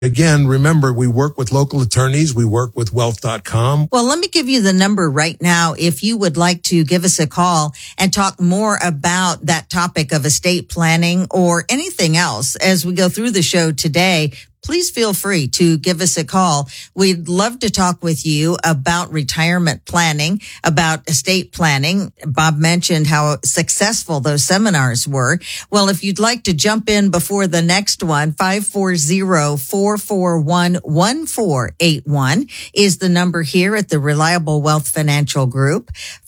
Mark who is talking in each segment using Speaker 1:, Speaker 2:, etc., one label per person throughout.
Speaker 1: Again, remember, we work with local attorneys. We work with wealth.com.
Speaker 2: Well, let me give you the number right now if you would like to give us a call and talk more about that topic of estate planning or anything else as we go through the show today. Please feel free to give us a call. We'd love to talk with you about retirement planning, about estate planning. Bob mentioned how successful those seminars were. Well, if you'd like to jump in before the next one, 540-441-1481 is the number here at the Reliable Wealth Financial Group,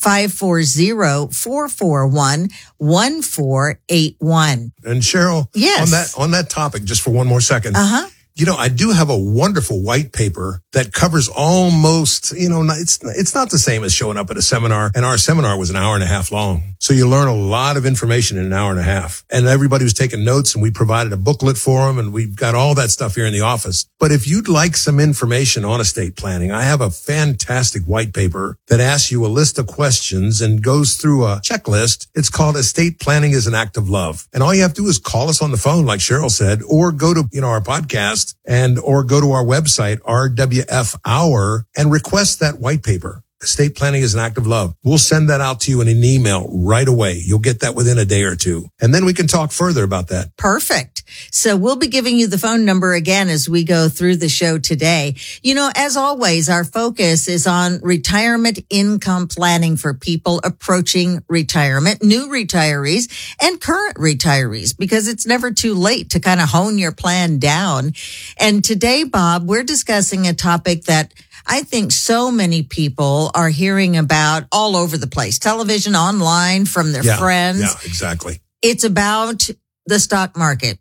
Speaker 2: 540-441-1481.
Speaker 1: And Cheryl,
Speaker 2: yes,
Speaker 1: on that topic, just for one more second.
Speaker 2: Uh-huh.
Speaker 1: I do have a wonderful white paper that covers almost, it's not the same as showing up at a seminar. And our seminar was an hour and a half long. So you learn a lot of information in an hour and a half. And everybody was taking notes, and we provided a booklet for them, and we've got all that stuff here in the office. But if you'd like some information on estate planning, I have a fantastic white paper that asks you a list of questions and goes through a checklist. It's called Estate Planning is an Act of Love. And all you have to do is call us on the phone, like Cheryl said, or go to, our podcast or go to our website, RWF Hour, and request that white paper. Estate planning is an act of love. We'll send that out to you in an email right away. You'll get that within a day or two. And then we can talk further about that.
Speaker 2: Perfect. So we'll be giving you the phone number again as we go through the show today. As always, our focus is on retirement income planning for people approaching retirement, new retirees and current retirees, because it's never too late to kind of hone your plan down. And today, Bob, we're discussing a topic that I think so many people are hearing about all over the place, television, online, from their friends.
Speaker 1: Yeah, exactly.
Speaker 2: It's about the stock market.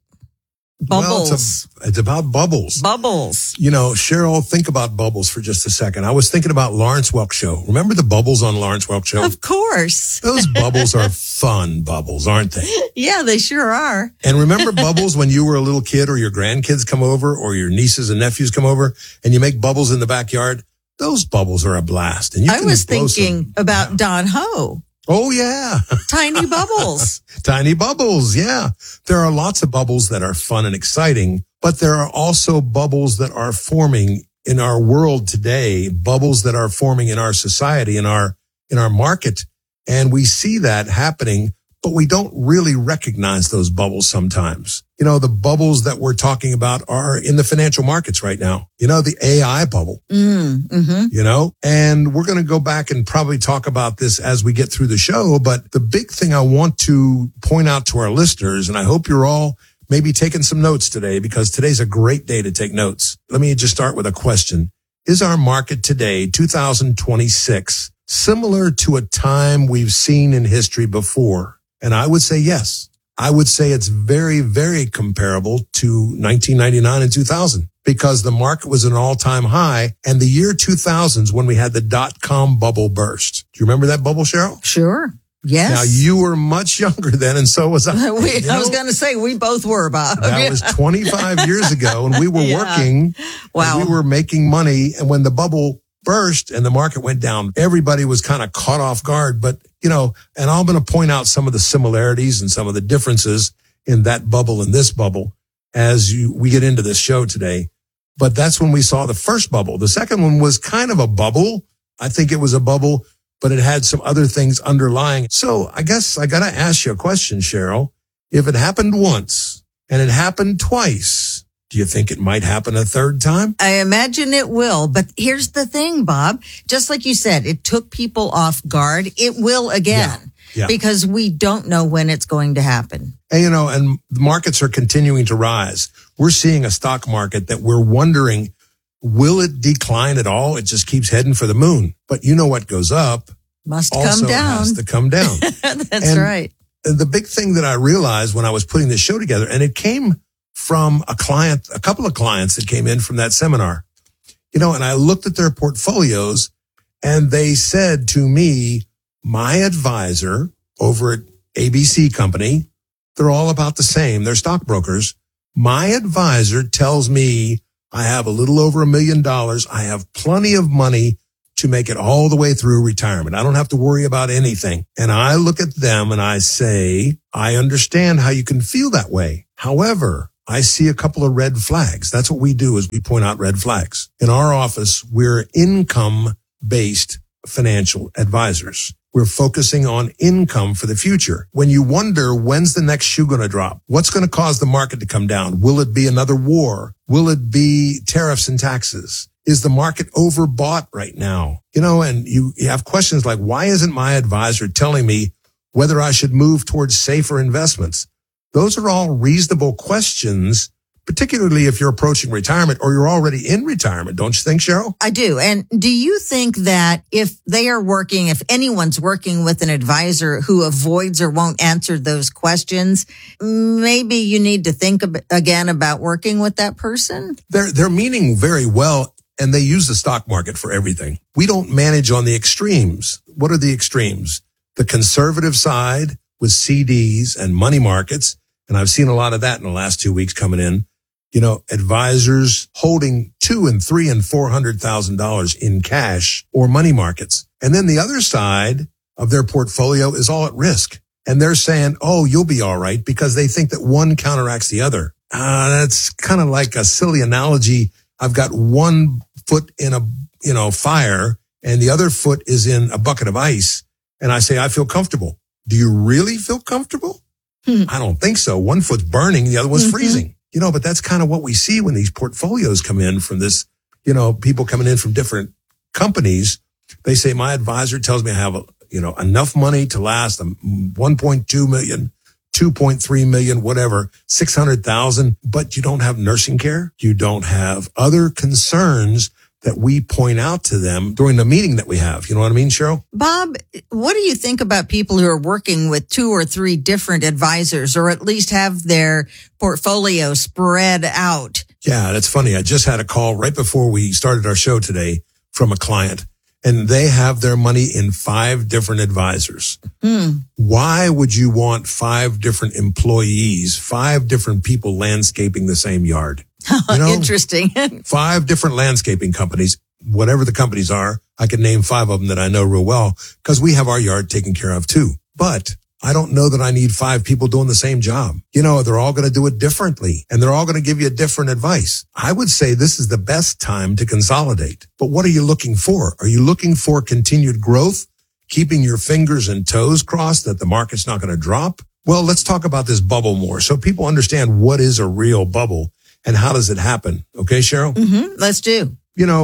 Speaker 2: Bubbles.
Speaker 1: Well, it's about bubbles.
Speaker 2: Bubbles.
Speaker 1: Cheryl, think about bubbles for just a second. I was thinking about Lawrence Welk Show. Remember the bubbles on Lawrence Welk Show?
Speaker 2: Of course.
Speaker 1: Those bubbles are fun bubbles, aren't they?
Speaker 2: Yeah, they sure are.
Speaker 1: And remember bubbles when you were a little kid, or your grandkids come over, or your nieces and nephews come over, and you make bubbles in the backyard? Those bubbles are a blast. And I
Speaker 2: was thinking about Don Ho.
Speaker 1: Oh, yeah.
Speaker 2: Tiny bubbles.
Speaker 1: Tiny bubbles, yeah. There are lots of bubbles that are fun and exciting, but there are also bubbles that are forming in our world today, bubbles that are forming in our society, in our market. And we see that happening, but we don't really recognize those bubbles sometimes. The bubbles that we're talking about are in the financial markets right now. The AI bubble,
Speaker 2: mm-hmm.
Speaker 1: And we're going to go back and probably talk about this as we get through the show. But the big thing I want to point out to our listeners, and I hope you're all maybe taking some notes today, because today's a great day to take notes. Let me just start with a question. Is our market today, 2026, similar to a time we've seen in history before? And I would say yes. I would say it's very, very comparable to 1999 and 2000, because the market was at an all-time high, and the year 2000s when we had the dot-com bubble burst. Do you remember that bubble, Cheryl?
Speaker 2: Sure. Yes.
Speaker 1: Now, you were much younger then, and so was I.
Speaker 2: I was going to say, we both were, Bob.
Speaker 1: That was 25 years ago, and we were working.
Speaker 2: Wow.
Speaker 1: And we were making money, and when the bubble burst and the market went down, everybody was kind of caught off guard. But, and I'm going to point out some of the similarities and some of the differences in that bubble and this bubble as we get into this show today. But that's when we saw the first bubble. The second one was kind of a bubble. I think it was a bubble, but it had some other things underlying. So I guess I got to ask you a question, Cheryl. If it happened once and it happened twice, do you think it might happen a third time?
Speaker 2: I imagine it will. But here's the thing, Bob. Just like you said, it took people off guard. It will again.
Speaker 1: Yeah.
Speaker 2: Because we don't know when it's going to happen.
Speaker 1: And, and the markets are continuing to rise. We're seeing a stock market that we're wondering, will it decline at all? It just keeps heading for the moon. But what goes up
Speaker 2: must
Speaker 1: also
Speaker 2: come down.
Speaker 1: Has to come down.
Speaker 2: That's right.
Speaker 1: The big thing that I realized when I was putting this show together, and it came from a couple of clients that came in from that seminar, and I looked at their portfolios, and they said to me, my advisor over at ABC Company, they're all about the same. They're stockbrokers. My advisor tells me I have a little over $1 million. I have plenty of money to make it all the way through retirement. I don't have to worry about anything. And I look at them and I say, I understand how you can feel that way. However, I see a couple of red flags. That's what we do, is we point out red flags. In our office, we're income-based financial advisors. We're focusing on income for the future. When you wonder, when's the next shoe going to drop? What's going to cause the market to come down? Will it be another war? Will it be tariffs and taxes? Is the market overbought right now? And you have questions like, why isn't my advisor telling me whether I should move towards safer investments? Those are all reasonable questions, particularly if you're approaching retirement or you're already in retirement. Don't you think, Cheryl?
Speaker 2: I do. And do you think that if anyone's working with an advisor who avoids or won't answer those questions, maybe you need to think again about working with that person?
Speaker 1: They're meaning very well, and they use the stock market for everything. We don't manage on the extremes. What are the extremes? The conservative side with CDs and money markets. And I've seen a lot of that in the last 2 weeks coming in. Advisors holding $200,000 and $300,000 and $400,000 in cash or money markets. And then the other side of their portfolio is all at risk. And they're saying, oh, you'll be all right, because they think that one counteracts the other. That's kind of like a silly analogy. I've got one foot in a fire and the other foot is in a bucket of ice. And I say, I feel comfortable. Do you really feel comfortable? I don't think so. One foot's burning, the other one's freezing. But that's kind of what we see when these portfolios come in from this, people coming in from different companies. They say, my advisor tells me I have, enough money to last 1.2 million, 2.3 million, whatever, 600,000, but you don't have nursing care. You don't have other concerns that we point out to them during the meeting that we have. You know what I mean, Cheryl?
Speaker 2: Bob, what do you think about people who are working with 2 or 3 different advisors, or at least have their portfolio spread out?
Speaker 1: Yeah, that's funny. I just had a call right before we started our show today from a client, and they have their money in 5 different advisors. Why would you want 5 different employees, 5 different people landscaping the same yard?
Speaker 2: Interesting.
Speaker 1: 5 different landscaping companies, whatever the companies are. I can name 5 of them that I know real well, because we have our yard taken care of too. But I don't know that I need 5 people doing the same job. They're all going to do it differently, and they're all going to give you different advice. I would say this is the best time to consolidate. But what are you looking for? Are you looking for continued growth, keeping your fingers and toes crossed that the market's not going to drop? Well, let's talk about this bubble more so people understand what is a real bubble and how does it happen. Okay, Cheryl?
Speaker 2: Let's do.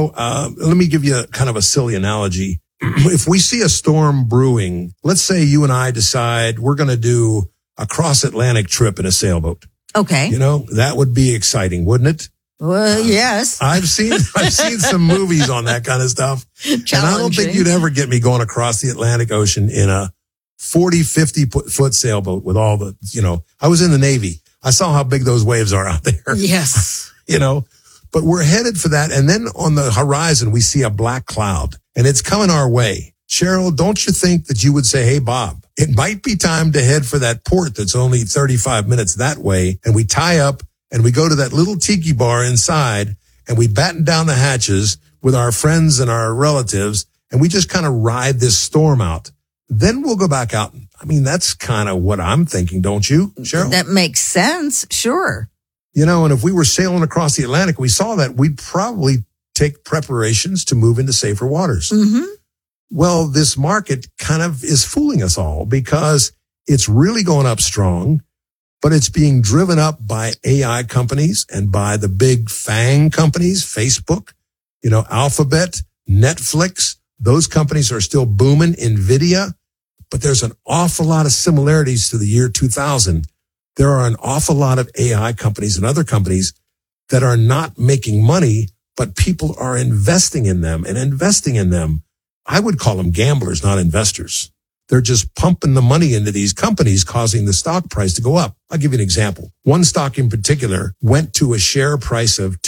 Speaker 1: Let me give you kind of a silly analogy. If we see a storm brewing, let's say you and I decide we're going to do a cross-Atlantic trip in a sailboat.
Speaker 2: Okay.
Speaker 1: That would be exciting, wouldn't it?
Speaker 2: Well, yes.
Speaker 1: I've seen some movies on that kind of stuff. And I don't think you'd ever get me going across the Atlantic Ocean in a 40, 50 foot sailboat with all the, I was in the Navy. I saw how big those waves are out there.
Speaker 2: Yes.
Speaker 1: But we're headed for that. And then on the horizon, we see a black cloud and it's coming our way. Cheryl, don't you think that you would say, hey, Bob, it might be time to head for that port that's only 35 minutes that way. And we tie up and we go to that little tiki bar inside and we batten down the hatches with our friends and our relatives. And we just kind of ride this storm out. Then we'll go back out. I mean, that's kind of what I'm thinking, don't you, Cheryl?
Speaker 2: That makes sense. Sure.
Speaker 1: And if we were sailing across the Atlantic, we saw that, we'd probably take preparations to move into safer waters. Well, this market kind of is fooling us all because it's really going up strong, but it's being driven up by AI companies and by the big FANG companies, Facebook, Alphabet, Netflix. Those companies are still booming, NVIDIA, but there's an awful lot of similarities to the year 2000. There are an awful lot of AI companies and other companies that are not making money, but people are investing in them and investing in them. I would call them gamblers, not investors. They're just pumping the money into these companies, causing the stock price to go up. I'll give you an example. One stock in particular went to a share price of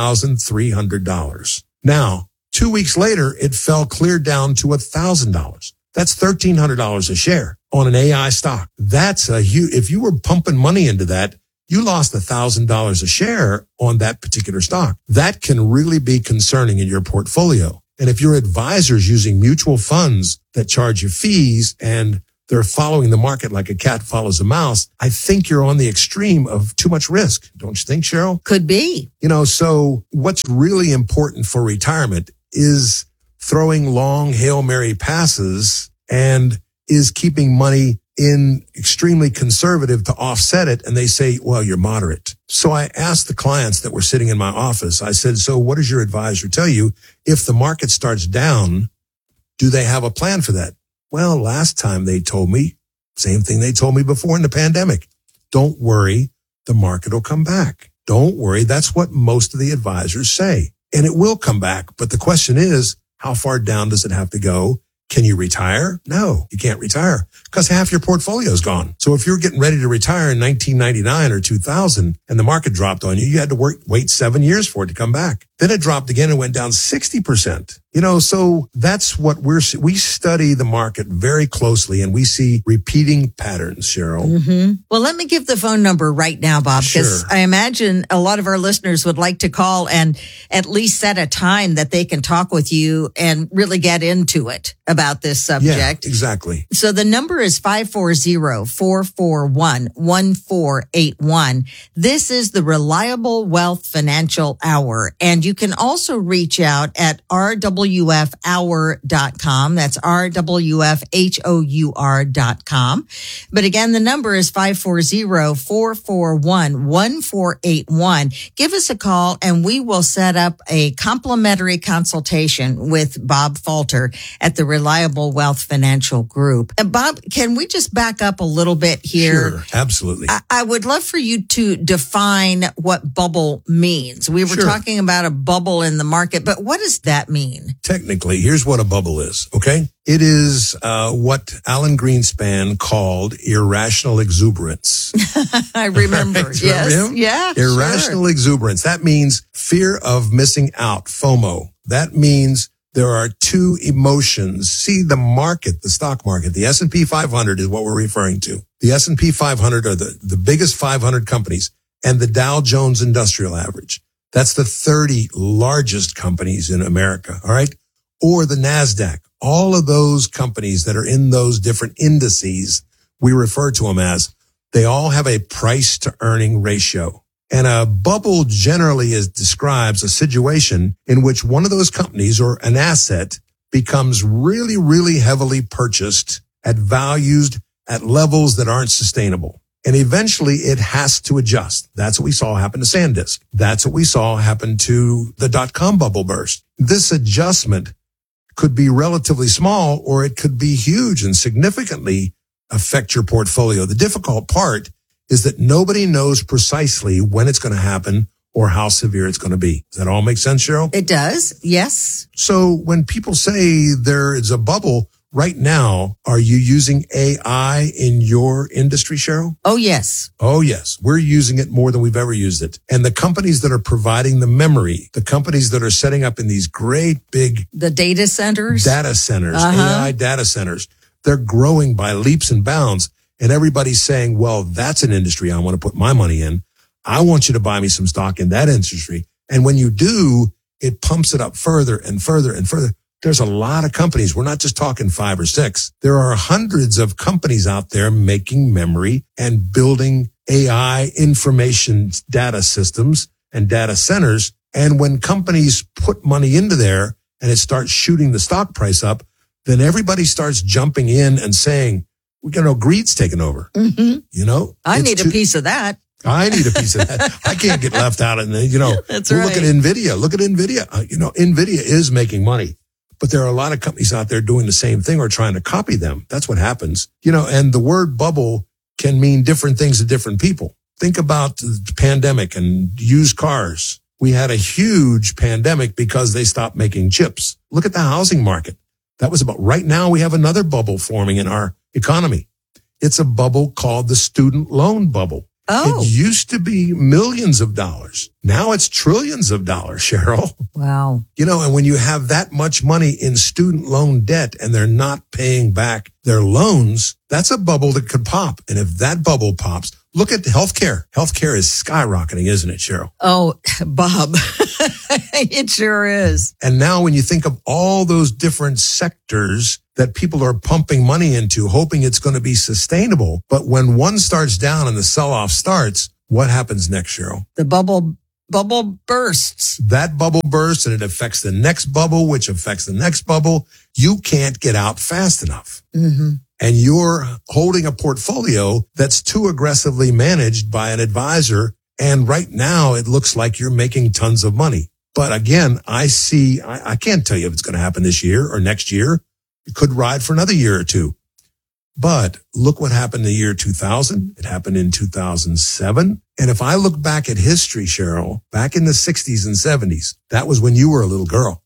Speaker 1: $2,300. Now, 2 weeks later, it fell clear down to $1,000. That's $1,300 a share on an AI stock. That's a huge, if you were pumping money into that, you lost $1,000 a share on that particular stock. That can really be concerning in your portfolio. And if your advisor's using mutual funds that charge you fees and they're following the market like a cat follows a mouse. I think you're on the extreme of too much risk. Don't you think, Cheryl?
Speaker 2: Could be.
Speaker 1: So what's really important for retirement is throwing long Hail Mary passes and is keeping money in extremely conservative to offset it. And they say, well, you're moderate. So I asked the clients that were sitting in my office, I said, so what does your advisor tell you? If the market starts down, do they have a plan for that? Well, last time they told me, same thing they told me before in the pandemic. Don't worry, the market will come back. Don't worry. That's what most of the advisors say. And it will come back. But the question is, how far down does it have to go? Can you retire? No, you can't retire because half your portfolio is gone. So if you're getting ready to retire in 1999 or 2000 and the market dropped on you, you had to wait 7 years for it to come back. Then it dropped again and went down 60%. So that's what we study the market very closely and we see repeating patterns, Cheryl.
Speaker 2: Mm-hmm. Well, let me give the phone number right now, Bob, because I imagine a lot of our listeners would like to call and at least set a time that they can talk with you and really get into it about this subject.
Speaker 1: Yeah, exactly.
Speaker 2: So the number is 540-441-1481. This is the Reliable Wealth Financial Hour. And you can also reach out at rwfhour.com. That's rwfhour.com. But again, the number is 540-441-1481. Give us a call and we will set up a complimentary consultation with Bob Falter at the Reliable Wealth Financial Group. Bob, can we just back up a little bit here?
Speaker 1: Sure, absolutely.
Speaker 2: I would love for you to define what bubble means. We were talking about a bubble in the market, but what does that mean?
Speaker 1: Technically, here's what a bubble is, okay? It is what Alan Greenspan called irrational exuberance.
Speaker 2: I remember.
Speaker 1: Right?
Speaker 2: Yes.
Speaker 1: Remember him?
Speaker 2: Yeah.
Speaker 1: Irrational exuberance. That means fear of missing out, FOMO. That means there are two emotions. See, the market, the stock market, the S&P 500 is what we're referring to. The S&P 500 are the biggest 500 companies and the Dow Jones Industrial Average. That's the 30 largest companies in America, all right? Or the NASDAQ. All of those companies that are in those different indices, we refer to them as, they all have a price to earning ratio. And a bubble generally describes a situation in which one of those companies or an asset becomes really, really heavily purchased at values at levels that aren't sustainable. And eventually it has to adjust. That's what we saw happen to SanDisk. That's what we saw happen to the dot-com bubble burst. This adjustment could be relatively small or it could be huge and significantly affect your portfolio. The difficult part is that nobody knows precisely when it's going to happen or how severe it's going to be. Does that all make sense, Cheryl?
Speaker 2: It does. Yes.
Speaker 1: So when people say there is a bubble, right now, are you using AI in your industry, Cheryl?
Speaker 2: Oh, yes.
Speaker 1: Oh, yes. We're using it more than we've ever used it. And the companies that are providing the memory, the companies that are setting up in these great big
Speaker 2: the data centers,
Speaker 1: AI data centers, they're growing by leaps and bounds. And everybody's saying, well, that's an industry I want to put my money in. I want you to buy me some stock in that industry. And when you do, it pumps it up further and further and further. There's a lot of companies. We're not just talking 5 or 6. There are hundreds of companies out there making memory and building AI information data systems and data centers. And when companies put money into there and it starts shooting the stock price up, then everybody starts jumping in and saying, greed's taking over.
Speaker 2: Mm-hmm. I need a piece of that.
Speaker 1: I need a piece of that. I can't get left out. And,
Speaker 2: That's right.
Speaker 1: Look at NVIDIA. NVIDIA is making money. But there are a lot of companies out there doing the same thing or trying to copy them. That's what happens. And the word bubble can mean different things to different people. Think about the pandemic and used cars. We had a huge pandemic because they stopped making chips. Look at the housing market. That was about right now. We have another bubble forming in our economy. It's a bubble called the student loan bubble.
Speaker 2: Oh.
Speaker 1: It used to be millions of dollars. Now it's trillions of dollars, Cheryl.
Speaker 2: Wow.
Speaker 1: And when you have that much money in student loan debt and they're not paying back their loans, that's a bubble that could pop. And if that bubble pops, look at healthcare. Healthcare is skyrocketing, isn't it, Cheryl?
Speaker 2: Oh, Bob, it sure is.
Speaker 1: And now when you think of all those different sectors that people are pumping money into, hoping it's going to be sustainable. But when one starts down and the sell-off starts, what happens next, Cheryl?
Speaker 2: The bubble bursts.
Speaker 1: That bubble bursts and it affects the next bubble, which affects the next bubble. You can't get out fast enough.
Speaker 2: Mm-hmm.
Speaker 1: And you're holding a portfolio that's too aggressively managed by an advisor. And right now it looks like you're making tons of money. But again, I can't tell you if it's going to happen this year or next year. It could ride for another year or two. But look what happened in the year 2000. It happened in 2007. And if I look back at history, Cheryl, back in the 60s and 70s, that was when you were a little girl.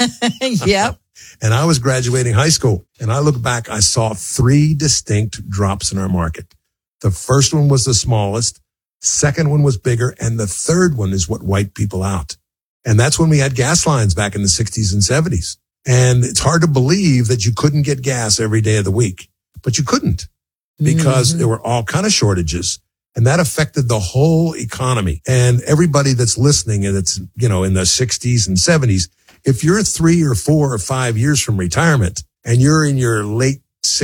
Speaker 2: Yep.
Speaker 1: And I was graduating high school. And I look back, I saw 3 distinct drops in our market. The first one was the smallest. Second one was bigger. And the third one is what wiped people out. And that's when we had gas lines back in the 60s and 70s. And it's hard to believe that you couldn't get gas every day of the week. But you couldn't because there were all kind of shortages, and that affected the whole economy. And everybody that's listening, and it's, in the 60s and 70s, if you're 3 or 4 or 5 years from retirement and you're in your late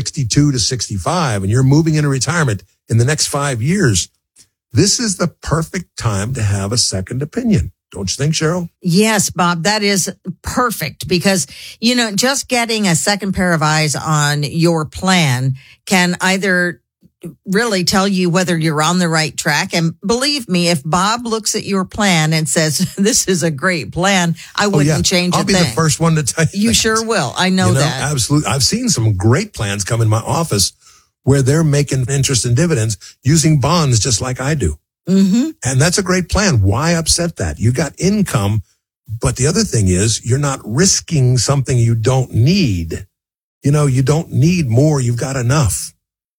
Speaker 1: 62 to 65 and you're moving into retirement in the next 5 years, this is the perfect time to have a second opinion. Don't you think, Cheryl?
Speaker 2: Yes, Bob, that is perfect because, just getting a second pair of eyes on your plan can either really tell you whether you're on the right track. And believe me, if Bob looks at your plan and says, this is a great plan, I wouldn't change a thing.
Speaker 1: I'll be the first one to tell you
Speaker 2: You
Speaker 1: that.
Speaker 2: Sure will. I know that.
Speaker 1: Absolutely. I've seen some great plans come in my office where they're making interest and dividends using bonds just like I do.
Speaker 2: Mm-hmm.
Speaker 1: And that's a great plan. Why upset that? You got income, but the other thing is you're not risking something you don't need. You don't need more. You've got enough.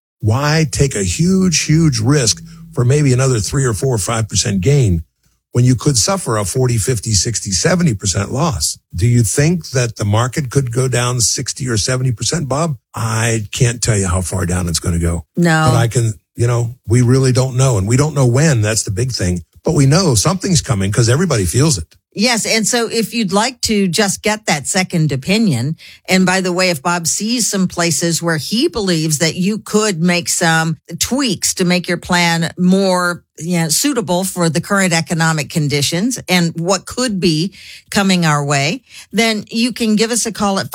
Speaker 1: Why take a huge, huge risk for maybe another 3 or 4 or 5% gain when you could suffer a 40, 50, 60, 70% loss? Do you think that the market could go down 60 or 70%, Bob? I can't tell you how far down it's going to go.
Speaker 2: No.
Speaker 1: But I can, we really don't know. And we don't know when. That's the big thing. But we know something's coming because everybody feels it.
Speaker 2: Yes. And so if you'd like to just get that second opinion, and by the way, if Bob sees some places where he believes that you could make some tweaks to make your plan more suitable for the current economic conditions and what could be coming our way, then you can give us a call at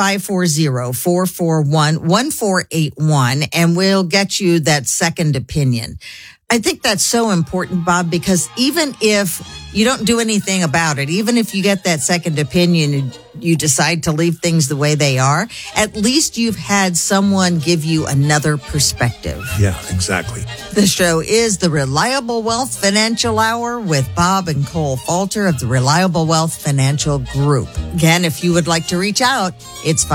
Speaker 2: 540-441-1481 and we'll get you that second opinion. I think that's so important, Bob, because even if you don't do anything about it, even if you get that second opinion and you decide to leave things the way they are, at least you've had someone give you another perspective.
Speaker 1: Yeah, exactly.
Speaker 2: The show is the Reliable Wealth Financial Hour with Bob and Cole Falter of the Reliable Wealth Financial Group. Again, if you would like to reach out, it's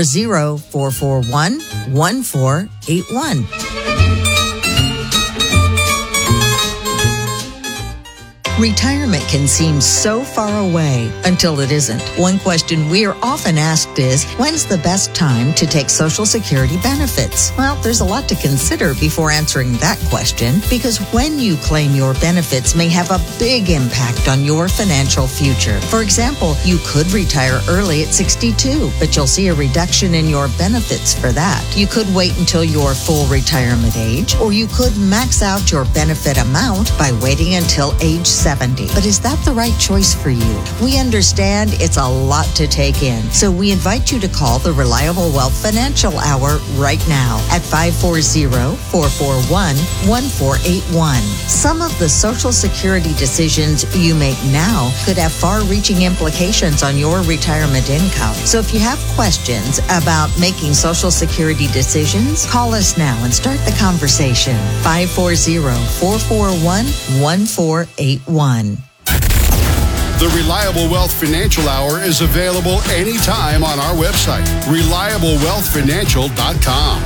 Speaker 2: 540-441-1481. Retirement can seem so far away until it isn't. One question we are often asked is, when's the best time to take Social Security benefits? Well, there's a lot to consider before answering that question, because when you claim your benefits may have a big impact on your financial future. For example, you could retire early at 62, but you'll see a reduction in your benefits for that. You could wait until your full retirement age, or you could max out your benefit amount by waiting until age 70. But is that the right choice for you? We understand it's a lot to take in. So we invite you to call the Reliable Wealth Financial Hour right now at 540-441-1481. Some of the Social Security decisions you make now could have far-reaching implications on your retirement income. So if you have questions about making Social Security decisions, call us now and start the conversation. 540-441-1481.
Speaker 3: The Reliable Wealth Financial Hour is available anytime on our website, ReliableWealthFinancial.com.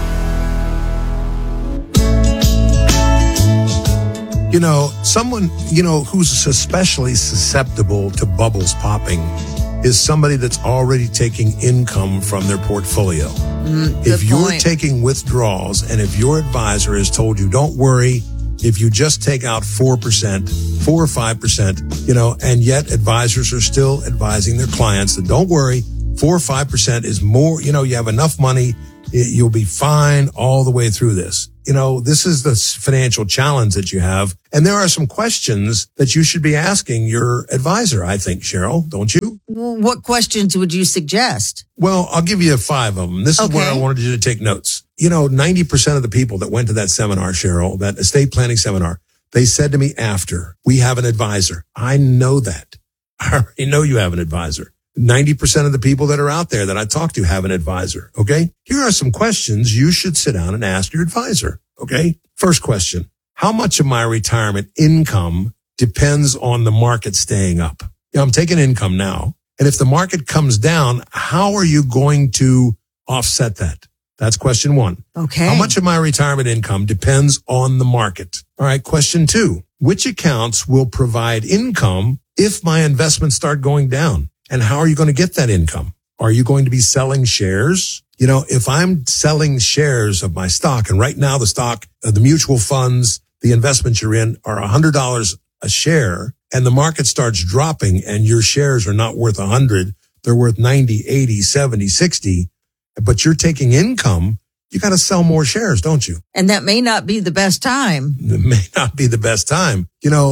Speaker 1: Someone, who's especially susceptible to bubbles popping is somebody that's already taking income from their portfolio. If you're taking withdrawals and if your advisor has told you, don't worry, if you just take out 4%, 4 or 5%, and yet advisors are still advising their clients that don't worry, 4 or 5% is more, you have enough money. You'll be fine all the way through this. This is the financial challenge that you have. And there are some questions that you should be asking your advisor, I think, Cheryl, don't you?
Speaker 2: What questions would you suggest?
Speaker 1: Well, I'll give you 5 of them. This is where I wanted you to take notes. 90% of the people that went to that seminar, Cheryl, that estate planning seminar, they said to me after, we have an advisor. I know that. I already know you have an advisor. 90% of the people that are out there that I talk to have an advisor. Okay. Here are some questions you should sit down and ask your advisor. Okay. First question. How much of my retirement income depends on the market staying up? I'm taking income now. And if the market comes down, how are you going to offset that? That's question 1.
Speaker 2: Okay.
Speaker 1: How much of my retirement income depends on the market? All right. Question 2. Which accounts will provide income if my investments start going down? And how are you going to get that income? Are you going to be selling shares? If I'm selling shares of my stock, and right now the stock, the mutual funds, the investments you're in are $100 a share, and the market starts dropping and your shares are not worth 100, they're worth 90, 80, 70, 60, but you're taking income, you got to sell more shares, don't you?
Speaker 2: And that may not be the best time.
Speaker 1: It may not be the best time.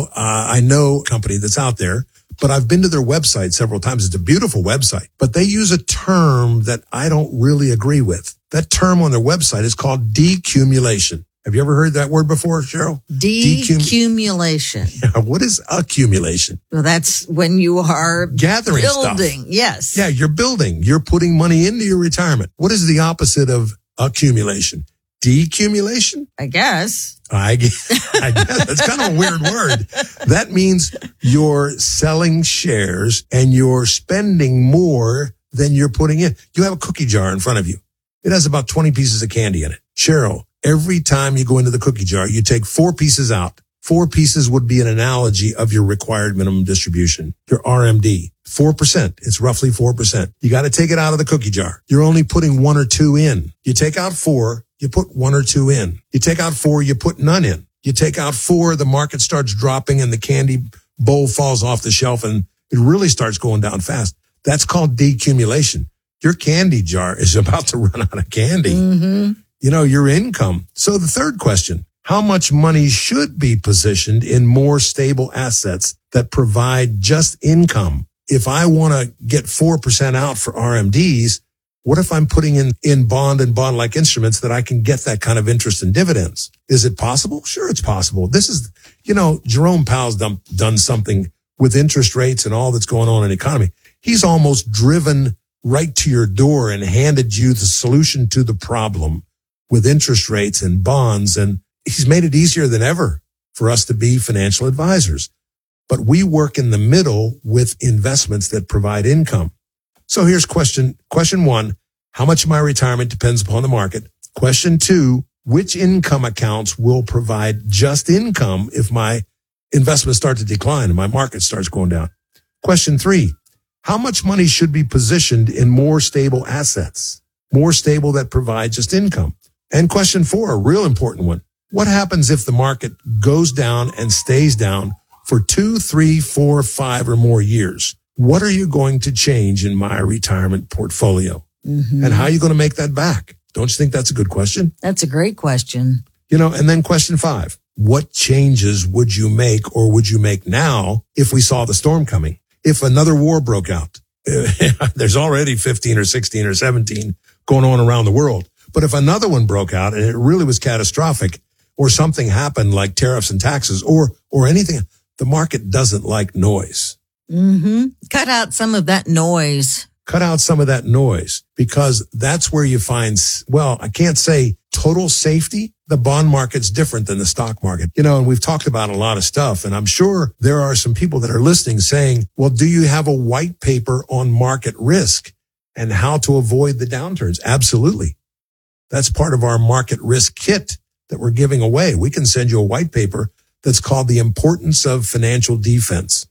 Speaker 1: I know a company that's out there, but I've been to their website several times. It's a beautiful website, but they use a term that I don't really agree with. That term on their website is called decumulation. Have you ever heard that word before, Cheryl?
Speaker 2: Decumulation.
Speaker 1: Yeah, what is accumulation?
Speaker 2: Well, that's when you are
Speaker 1: gathering
Speaker 2: building.
Speaker 1: Stuff.
Speaker 2: Yes.
Speaker 1: Yeah, you're building. You're putting money into your retirement. What is the opposite of accumulation? Decumulation?
Speaker 2: I guess.
Speaker 1: I guess that's kind of a weird word. That means you're selling shares and you're spending more than you're putting in. You have a cookie jar in front of you. It has about 20 pieces of candy in it. Cheryl, every time you go into the cookie jar, you take 4 pieces out. 4 pieces would be an analogy of your required minimum distribution, your RMD. 4%. It's roughly 4%. You got to take it out of the cookie jar. You're only putting 1 or 2 in. You take out 4. You put 1 or 2 in. You take out 4, you put none in. You take out 4, the market starts dropping and the candy bowl falls off the shelf and it really starts going down fast. That's called decumulation. Your candy jar is about to run out of candy.
Speaker 2: Mm-hmm.
Speaker 1: Your income. So the third question, how much money should be positioned in more stable assets that provide just income? If I want to get 4% out for RMDs, what if I'm putting in bond and bond-like instruments that I can get that kind of interest and dividends? Is it possible? Sure, it's possible. This is, Jerome Powell's done something with interest rates and all that's going on in the economy. He's almost driven right to your door and handed you the solution to the problem with interest rates and bonds. And he's made it easier than ever for us to be financial advisors. But we work in the middle with investments that provide income. So here's question 1, how much of my retirement depends upon the market? Question 2, which income accounts will provide just income if my investments start to decline and my market starts going down? Question 3, how much money should be positioned in more stable assets, more stable that provide just income? And question 4, a real important one, what happens if the market goes down and stays down for 2, 3, 4, 5 or more years? What are you going to change in my retirement portfolio? Mm-hmm. And how are you going to make that back? Don't you think that's a good question?
Speaker 2: That's a great question.
Speaker 1: And then question 5, what changes would you make or would you make now if we saw the storm coming? If another war broke out, there's already 15 or 16 or 17 going on around the world. But if another one broke out and it really was catastrophic or something happened like tariffs and taxes or anything, the market doesn't like noise.
Speaker 2: Mm-hmm. Cut out some of that noise.
Speaker 1: Cut out some of that noise because that's where you find, I can't say total safety. The bond market's different than the stock market. And we've talked about a lot of stuff and I'm sure there are some people that are listening saying, well, do you have a white paper on market risk and how to avoid the downturns? Absolutely. That's part of our market risk kit that we're giving away. We can send you a white paper that's called The Importance of Financial Defense.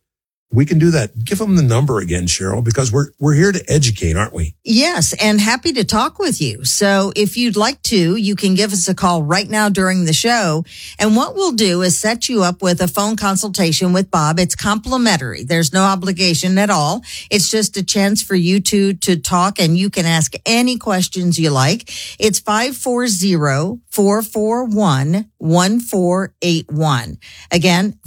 Speaker 1: we can do that. Give them the number again, Cheryl, because we're here to educate, aren't we?
Speaker 2: Yes, and happy to talk with you. So if you'd like to, you can give us a call right now during the show. And what we'll do is set you up with a phone consultation with Bob. It's complimentary. There's no obligation at all. It's just a chance for you two to talk, and you can ask any questions you like. It's 540-441-1481. Again,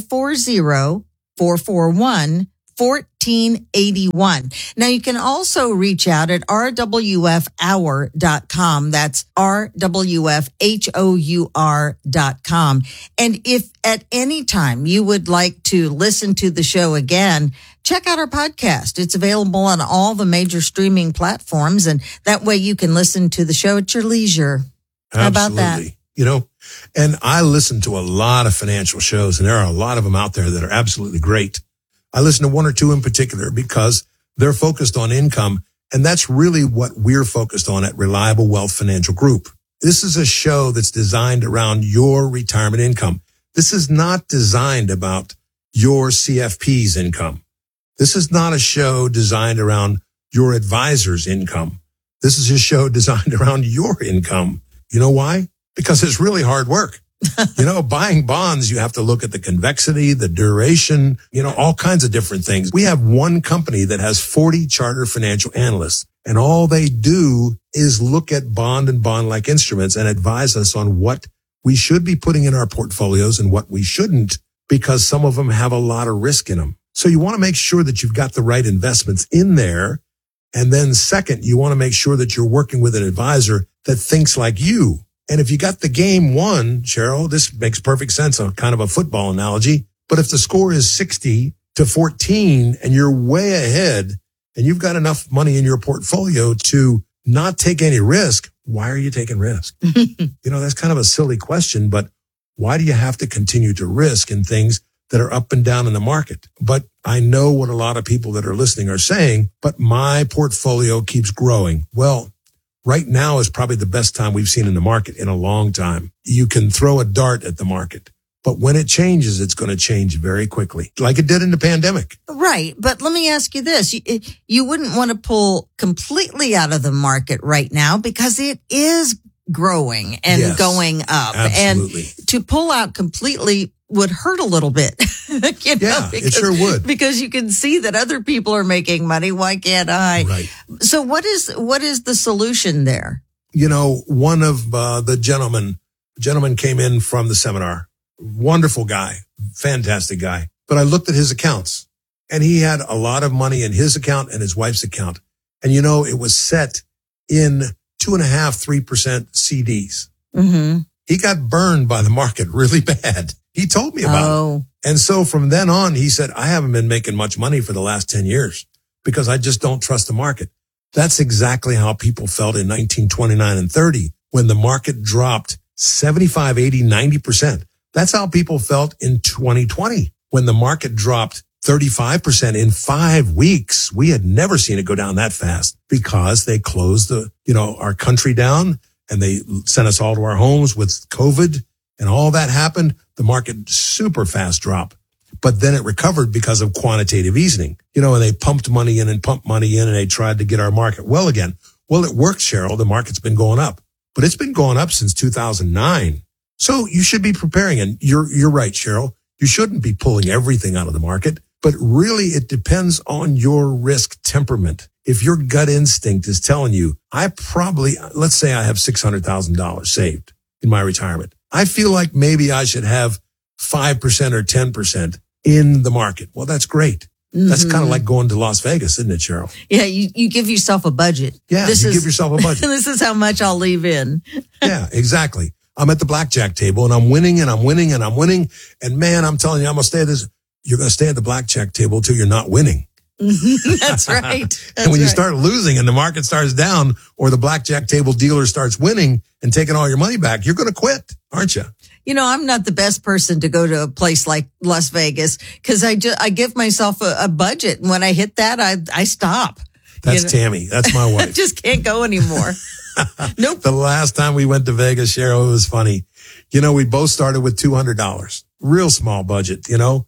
Speaker 2: 540-441-1481. Now you can also reach out at rwfhour.com. That's rwfhour.com. And if at any time you would like to listen to the show again, check out our podcast. It's available on all the major streaming platforms, and that way you can listen to the show at your leisure. How about that?
Speaker 1: You know, and I listen to a lot of financial shows, and there are a lot of them out there that are absolutely great. I listen to one or two in particular because they're focused on income, and that's really what we're focused on at Reliable Wealth Financial Group. This is a show that's designed around your retirement income. This is not designed about your CFP's income. This is not a show designed around your advisor's income. This is a show designed around your income. You know why? Because it's really hard work. You know, buying bonds, you have to look at the convexity, the duration, you know, all kinds of different things. We have one company that has 40 charter financial analysts, and all they do is look at bond and bond-like instruments and advise us on what we should be putting in our portfolios and what we shouldn't, because some of them have a lot of risk in them. So you want to make sure that you've got the right investments in there. And then second, you want to make sure that you're working with an advisor that thinks like you. And if you got the game won, Cheryl, this makes perfect sense, a kind of a football analogy. But if the score is 60-14 and you're way ahead and you've got enough money in your portfolio to not take any risk, why are you taking risk? You know, that's kind of a silly question, but why do you have to continue to risk in things that are up and down in the market? But I know what a lot of people that are listening are saying, but my portfolio keeps growing. Well, right now is probably the best time we've seen in the market in a long time. You can throw a dart at the market, but when it changes, it's going to change very quickly, like it did in the pandemic.
Speaker 2: Right. But let me ask you this. You wouldn't want to pull completely out of the market right now because it is growing and going up.
Speaker 1: Absolutely.
Speaker 2: And to pull out completely would hurt a little bit.
Speaker 1: It sure would.
Speaker 2: Because you can see that other people are making money. Why can't I?
Speaker 1: Right.
Speaker 2: So what is the solution there?
Speaker 1: You know, one of the gentlemen came in from the seminar. Wonderful guy, fantastic guy. But I looked at his accounts, and he had a lot of money in his account and his wife's account. And, you know, it was set in 2.5-3% CDs.
Speaker 2: Mm-hmm.
Speaker 1: He got burned by the market really bad. He told me about it. And so from then on, he said, I haven't been making much money for the last 10 years because I just don't trust the market. That's exactly how people felt in 1929 and 30 when the market dropped 75, 80, 90%. That's how people felt in 2020 when the market dropped 35% in 5 weeks. We had never seen it go down that fast because they closed our country down and they sent us all to our homes with COVID and all that happened. The market super fast drop, but then it recovered because of quantitative easing, and they pumped money in and they tried to get our market well again. Well, it worked, Cheryl. The market's been going up, but it's been going up since 2009. So you should be preparing. And you're right, Cheryl. You shouldn't be pulling everything out of the market, but really it depends on your risk temperament. If your gut instinct is telling you, let's say I have $600,000 saved in my retirement. I feel like maybe I should have 5% or 10% in the market. Well, that's great. Mm-hmm. That's kind of like going to Las Vegas, isn't it, Cheryl?
Speaker 2: Yeah, you give yourself a budget.
Speaker 1: Yeah, give yourself a budget.
Speaker 2: This is how much I'll leave in.
Speaker 1: Yeah, exactly. I'm at the blackjack table and I'm winning and I'm winning and I'm winning. And man, I'm telling you, I'm going to stay at this. You're going to stay at the blackjack table until you're not winning.
Speaker 2: That's right.
Speaker 1: And when you start losing and the market starts down or the blackjack table dealer starts winning and taking all your money back, you're going to quit, aren't you?
Speaker 2: I'm not the best person to go to a place like Las Vegas because I give myself a budget. And when I hit that, I stop.
Speaker 1: That's Tammy. That's my wife.
Speaker 2: I just can't go anymore. Nope.
Speaker 1: The last time we went to Vegas, Cheryl, it was funny. We both started with $200, real small budget,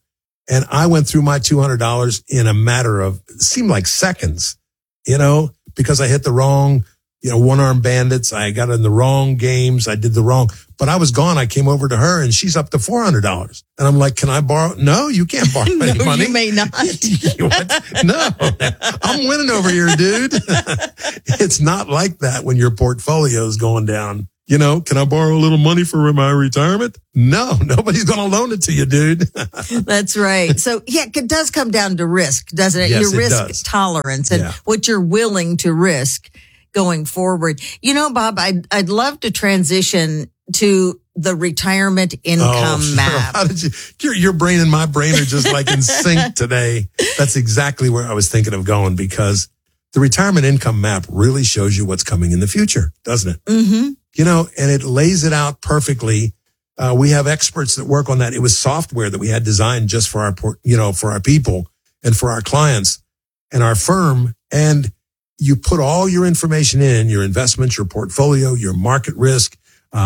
Speaker 1: And I went through my $200 in a matter of, it seemed like seconds, because I hit the wrong, one-armed bandits. I got in the wrong games. I did the wrong, but I was gone. I came over to her and she's up to $400. And I'm like, can I borrow? No, you can't borrow any money.
Speaker 2: You may not.
Speaker 1: What? No, I'm winning over here, dude. It's not like that when your portfolio is going down. Can I borrow a little money for my retirement? No, nobody's going to loan it to you, dude.
Speaker 2: That's right. So yeah, it does come down to risk, doesn't it?
Speaker 1: Yes,
Speaker 2: Your
Speaker 1: it
Speaker 2: risk
Speaker 1: does.
Speaker 2: tolerance and what you're willing to risk going forward. Bob, I'd love to transition to the retirement income map.
Speaker 1: How did your brain and my brain are just like in sync today. That's exactly where I was thinking of going, because the retirement income map really shows you what's coming in the future, doesn't it?
Speaker 2: Mm-hmm.
Speaker 1: And it lays it out perfectly. We have experts that work on that. It was software that we had designed just for for our people and for our clients and our firm. And you put all your information in, your investments, your portfolio, your market risk,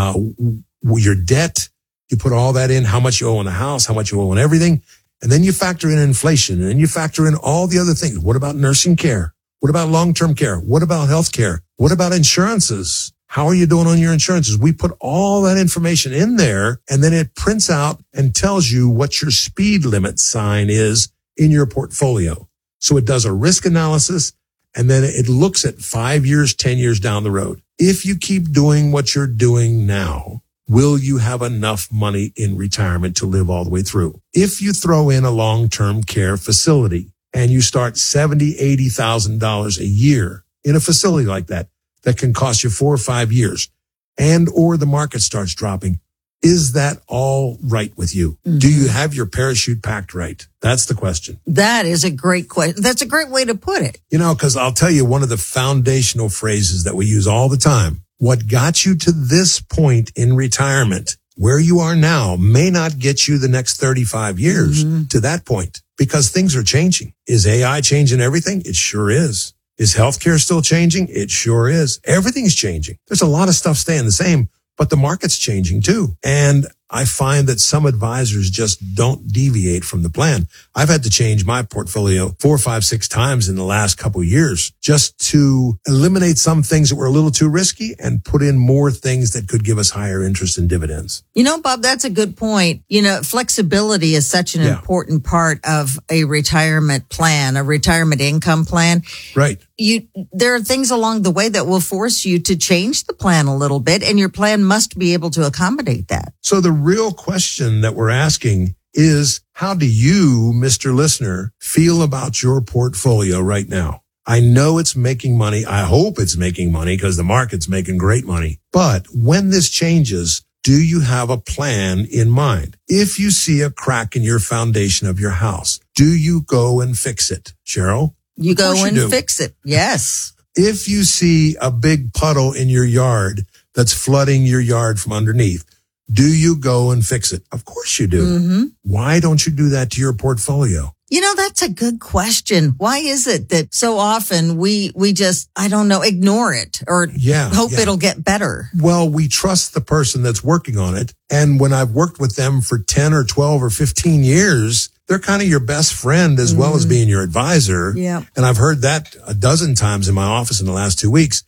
Speaker 1: your debt. You put all that in, how much you owe on the house, how much you owe on everything. And then you factor in inflation, and then you factor in all the other things. What about nursing care? What about long-term care? What about health care? What about insurances? How are you doing on your insurances? We put all that information in there, and then it prints out and tells you what your speed limit sign is in your portfolio. So it does a risk analysis, and then it looks at 5 years, 10 years down the road. If you keep doing what you're doing now, will you have enough money in retirement to live all the way through? If you throw in a long-term care facility and you start $70,000, $80,000 a year in a facility like that can cost you 4 or 5 years, and or the market starts dropping, is that all right with you? Mm-hmm. Do you have your parachute packed right? That's the question.
Speaker 2: That is a great question. That's a great way to put it.
Speaker 1: Because I'll tell you one of the foundational phrases that we use all the time. What got you to this point in retirement, where you are now, may not get you the next 35 years to that point, because things are changing. Is AI changing everything? It sure is. Is healthcare still changing? It sure is. Everything's changing. There's a lot of stuff staying the same, but the market's changing too. And I find that some advisors just don't deviate from the plan. I've had to change my portfolio 4, 5, 6 times in the last couple of years just to eliminate some things that were a little too risky and put in more things that could give us higher interest and dividends.
Speaker 2: Bob, that's a good point. Flexibility is such an important part of a retirement plan, a retirement income plan.
Speaker 1: Right.
Speaker 2: There are things along the way that will force you to change the plan a little bit, and your plan must be able to accommodate that.
Speaker 1: So the real question that we're asking is, how do you, Mr. Listener, feel about your portfolio right now? I know it's making money. I hope it's making money because the market's making great money. But when this changes, do you have a plan in mind? If you see a crack in your foundation of your house, do you go and fix it? Cheryl?
Speaker 2: You go and fix it. Yes.
Speaker 1: If you see a big puddle in your yard that's flooding your yard from underneath, do you go and fix it? Of course you do. Mm-hmm. Why don't you do that to your portfolio?
Speaker 2: That's a good question. Why is it that so often we just, ignore it or hope it'll get better?
Speaker 1: Well, we trust the person that's working on it. And when I've worked with them for 10 or 12 or 15 years, they're kind of your best friend as well as being your advisor.
Speaker 2: Yeah.
Speaker 1: And I've heard that a dozen times in my office in the last 2 weeks.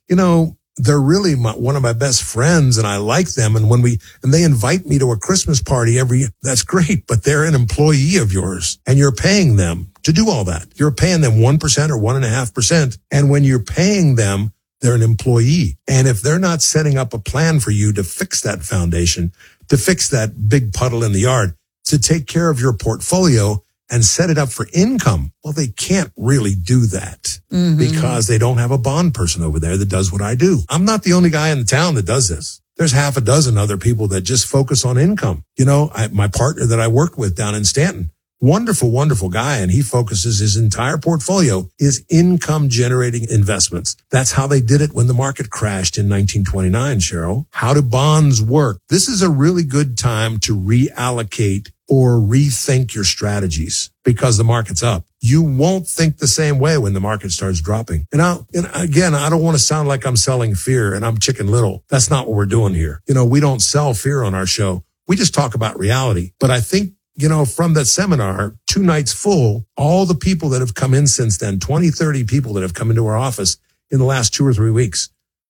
Speaker 1: They're really one of my best friends, and I like them. And they invite me to a Christmas party that's great, but they're an employee of yours and you're paying them to do all that. You're paying them 1% or 1.5%. And when you're paying them, they're an employee. And if they're not setting up a plan for you to fix that foundation, to fix that big puddle in the yard, to take care of your portfolio and set it up for income, well, they can't really do that because they don't have a bond person over there that does what I do. I'm not the only guy in the town that does this. There's half a dozen other people that just focus on income. My partner that I work with down in Stanton, wonderful, wonderful guy, and he focuses his entire portfolio is income generating investments. That's how they did it when the market crashed in 1929, Cheryl. How do bonds work? This is a really good time to reallocate or rethink your strategies because the market's up. You won't think the same way when the market starts dropping. And again, I don't want to sound like I'm selling fear and I'm Chicken Little. That's not what we're doing here. We don't sell fear on our show. We just talk about reality. But I think from that seminar, 2 nights full, all the people that have come in since then, 20, 30 people that have come into our office in the last 2 or 3 weeks,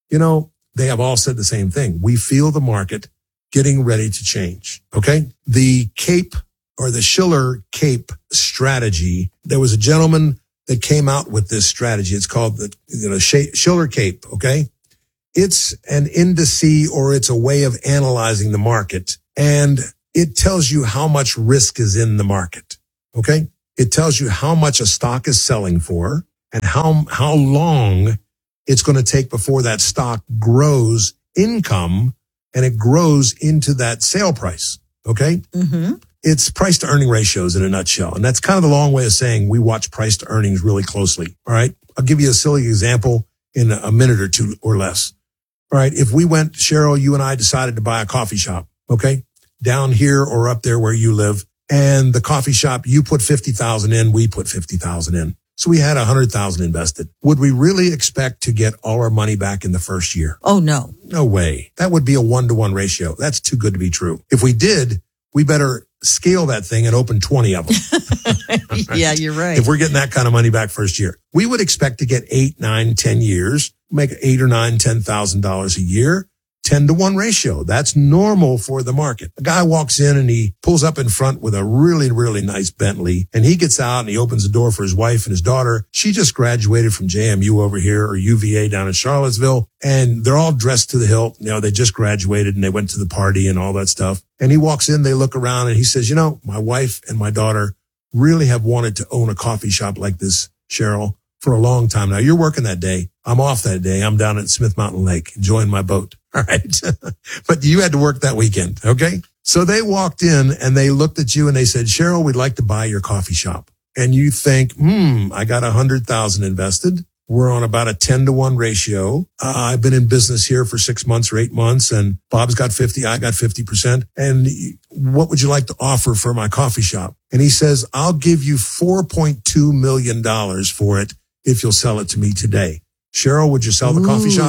Speaker 1: they have all said the same thing. We feel the market getting ready to change. Okay. The CAPE or the Shiller CAPE strategy, there was a gentleman that came out with this strategy. It's called the Shiller CAPE. Okay. It's an indice, or it's a way of analyzing the market, and it tells you how much risk is in the market. Okay. It tells you how much a stock is selling for and how long it's going to take before that stock grows income and it grows into that sale price. Okay.
Speaker 2: Mm-hmm.
Speaker 1: It's price to earning ratios in a nutshell. And that's kind of the long way of saying we watch price to earnings really closely. All right. I'll give you a silly example in a minute or two or less. All right. If we went, Cheryl, you and I decided to buy a coffee shop, okay, down here or up there where you live, and the coffee shop, you put 50,000 in, we put 50,000 in. So we had 100,000 invested. Would we really expect to get all our money back in the first year?
Speaker 2: Oh, no.
Speaker 1: No way. That would be a 1-to-1 ratio. That's too good to be true. If we did, we better scale that thing and open 20 of them.
Speaker 2: Yeah, you're right.
Speaker 1: If we're getting that kind of money back first year, we would expect to get 8, 9, 10 years, make $8 or $9, $10,000 a year, 10-to-1 ratio. That's normal for the market. A guy walks in and he pulls up in front with a really, really nice Bentley, and he gets out and he opens the door for his wife and his daughter. She just graduated from JMU over here, or UVA down in Charlottesville, and they're all dressed to the hilt. They just graduated and they went to the party and all that stuff. And he walks in, they look around, and he says, my wife and my daughter really have wanted to own a coffee shop like this, Cheryl, for a long time now. You're working that day. I'm off that day. I'm down at Smith Mountain Lake enjoying my boat. All right. But you had to work that weekend. Okay. So they walked in and they looked at you and they said, Cheryl, we'd like to buy your coffee shop. And you think, I got 100,000 invested. We're on about a 10-to-1 ratio. I've been in business here for 6 months or 8 months, and Bob's got 50. I got 50%. And what would you like to offer for my coffee shop? And he says, I'll give you $4.2 million for it if you'll sell it to me today. Cheryl, would you sell the coffee shop?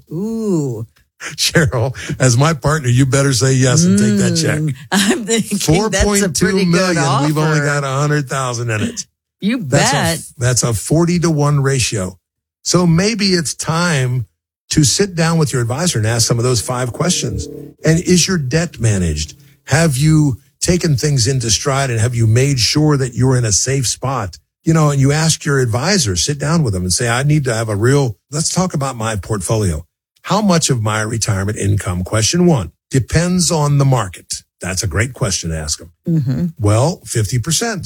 Speaker 2: Ooh.
Speaker 1: Cheryl, as my partner, you better say yes and take that check.
Speaker 2: I'm thinking that's a pretty
Speaker 1: $4.2
Speaker 2: good
Speaker 1: million.
Speaker 2: offer.
Speaker 1: We've only got 100,000 in it.
Speaker 2: You bet.
Speaker 1: That's a 40-to-1 ratio. So maybe it's time to sit down with your advisor and ask some of those 5 questions. And is your debt managed? Have you taken things into stride, and have you made sure that you're in a safe spot? And you ask your advisor, sit down with them and say, I need to have let's talk about my portfolio. How much of my retirement income, question 1, depends on the market? That's a great question to ask them.
Speaker 2: Mm-hmm.
Speaker 1: Well, 50%,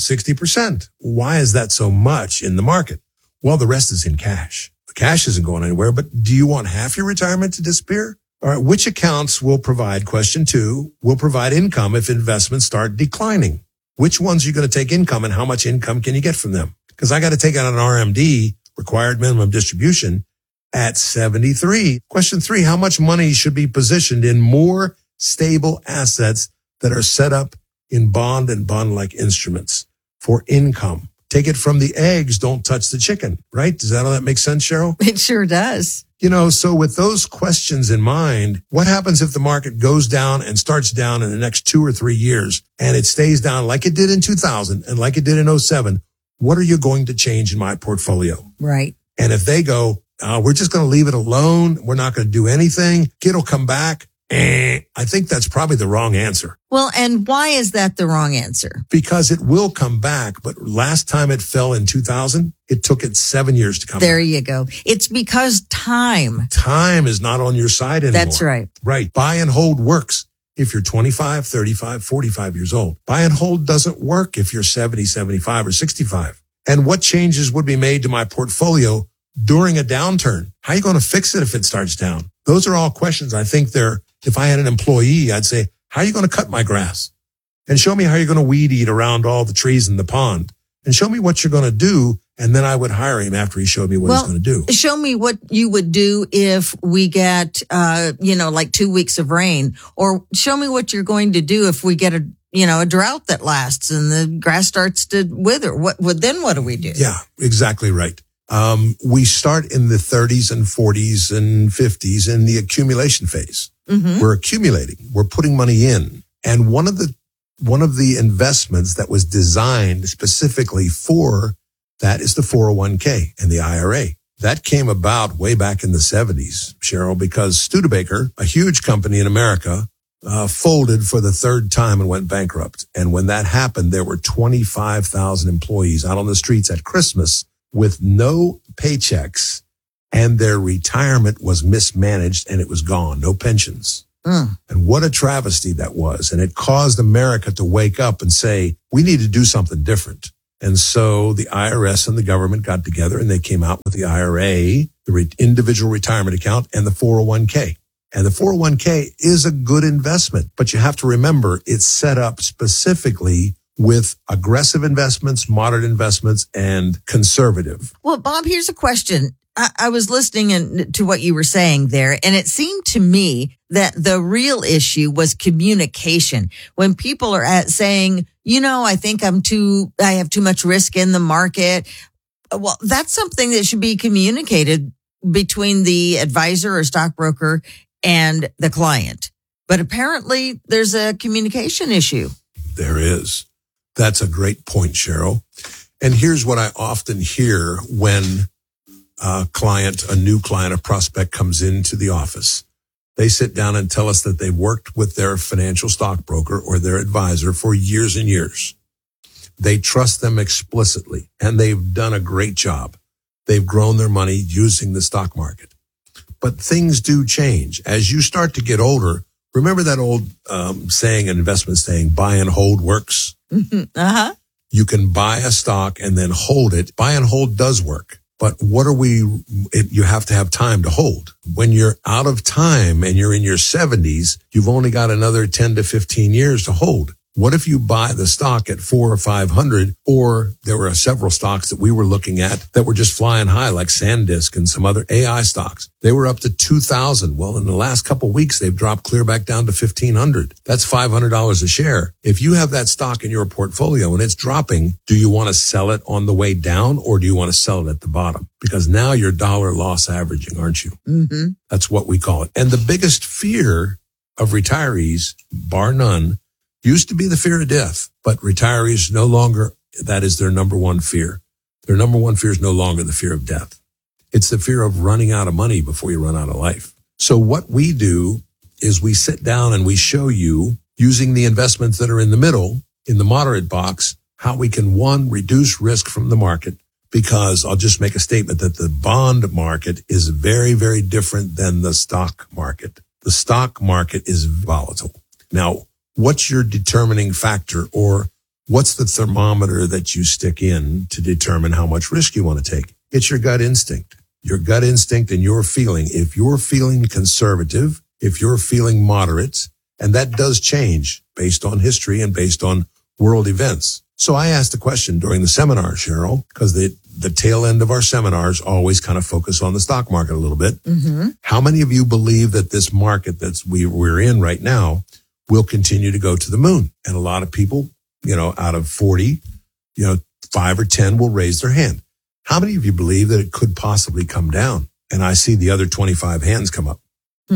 Speaker 1: 60%. Why is that so much in the market? Well, the rest is in cash. The cash isn't going anywhere, but do you want half your retirement to disappear? All right. Which accounts will provide, question 2, will provide income if investments start declining? Which ones are you going to take income, and how much income can you get from them? Because I got to take out an RMD, required minimum distribution, at 73. Question 3, how much money should be positioned in more stable assets that are set up in bond and bond-like instruments for income? Take it from the eggs, don't touch the chicken, right? Does that make sense, Cheryl?
Speaker 2: It sure does.
Speaker 1: So with those questions in mind, what happens if the market goes down and starts down in the next 2 or 3 years, and it stays down like it did in 2000 and like it did in 2007? What are you going to change in my portfolio?
Speaker 2: Right.
Speaker 1: And if they go, we're just going to leave it alone, we're not going to do anything, it'll come back, I think that's probably the wrong answer.
Speaker 2: Well, and why is that the wrong answer?
Speaker 1: Because it will come back. But last time it fell in 2000, it took it 7 years to come
Speaker 2: There
Speaker 1: back.
Speaker 2: you go. It's because time
Speaker 1: Time is not on your side anymore.
Speaker 2: That's right.
Speaker 1: Right. Buy and hold works if you're 25, 35, 45 years old. Buy and hold doesn't work if you're 70, 75, or 65. And what changes would be made to my portfolio during a downturn? How are you going to fix it if it starts down? Those are all questions. I think if I had an employee, I'd say, how are you going to cut my grass? And show me how you're going to weed eat around all the trees in the pond. And show me what you're going to do. And then I would hire him after he showed me what he's going to do.
Speaker 2: Show me what you would do if we get, like 2 weeks of rain, or show me what you're going to do if we get a drought that lasts and the grass starts to wither. Then what do we do?
Speaker 1: Yeah, exactly right. We start in the 30s and 40s and 50s in the accumulation phase.
Speaker 2: Mm-hmm.
Speaker 1: We're accumulating. We're putting money in. And one of the one of the investments that was designed specifically for that is the 401k and the IRA. That came about way back in the 70s, Cheryl, because Studebaker, a huge company in America, folded for the third time and went bankrupt. And when that happened, there were 25,000 employees out on the streets at Christmas with no paychecks, and their retirement was mismanaged and it was gone. No pensions. And what a travesty that was. And it caused America to wake up and say, we need to do something different. And so the IRS and the government got together and they came out with the IRA, the individual retirement account, and the 401k. And the 401k is a good investment, but you have to remember it's set up specifically with aggressive investments, moderate investments, and conservative.
Speaker 2: Well, Bob, here's a question. I was listening to what you were saying there, and it seemed to me that the real issue was communication. When people are saying, I think I have too much risk in the market. Well, that's something that should be communicated between the advisor or stockbroker and the client. But apparently there's a communication issue.
Speaker 1: There is. That's a great point, Cheryl. And here's what I often hear when a new client, a prospect comes into the office. They sit down and tell us that they worked with their financial stockbroker or their advisor for years and years. They trust them explicitly, and they've done a great job. They've grown their money using the stock market. But things do change. As you start to get older, remember that old saying, an investment saying, buy and hold works?
Speaker 2: Uh-huh.
Speaker 1: You can buy a stock and then hold it. Buy and hold does work. But you have to have time to hold. When you're out of time and you're in your 70s, you've only got another 10 to 15 years to hold. What if you buy the stock at 400 or 500, or there were several stocks that we were looking at that were just flying high, like SanDisk and some other AI stocks. They were up to 2,000. Well, in the last couple of weeks, they've dropped clear back down to 1,500. That's $500 a share. If you have that stock in your portfolio and it's dropping, do you want to sell it on the way down, or do you want to sell it at the bottom? Because now you're dollar loss averaging, aren't you?
Speaker 2: Mm-hmm.
Speaker 1: That's what we call it. And the biggest fear of retirees, bar none, used to be the fear of death, but retirees no longer, that is their number one fear. Their number one fear is no longer the fear of death. It's the fear of running out of money before you run out of life. So what we do is we sit down and we show you, using the investments that are in the middle, in the moderate box, how we can, one, reduce risk from the market, because I'll just make a statement that the bond market is very, very different than the stock market. The stock market is volatile. Now, what's your determining factor, or what's the thermometer that you stick in to determine how much risk you want to take? It's your gut instinct. Your gut instinct and your feeling. If you're feeling conservative, if you're feeling moderate, and that does change based on history and based on world events. So I asked a question during the seminar, Cheryl, because the tail end of our seminars always kind of focus on the stock market a little bit.
Speaker 2: Mm-hmm.
Speaker 1: How many of you believe that this market we're in right now will continue to go to the moon? And a lot of people, out of 40, 5 or 10 will raise their hand. How many of you believe that it could possibly come down? And I see the other 25 hands come up.